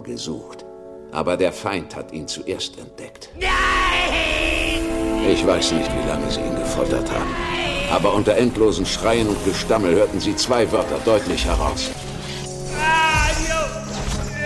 gesucht. Aber der Feind hat ihn zuerst entdeckt. Nein! Ich weiß nicht, wie lange sie ihn gefoltert haben. Aber unter endlosen Schreien und Gestammel hörten sie 2 Wörter deutlich heraus.